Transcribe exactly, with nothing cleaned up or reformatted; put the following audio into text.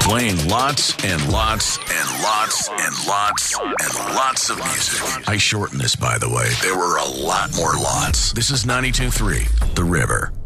Playing lots and lots and lots and lots and lots of music. I shortened this, by the way. There were a lot more lots. This is ninety-two point three, The River.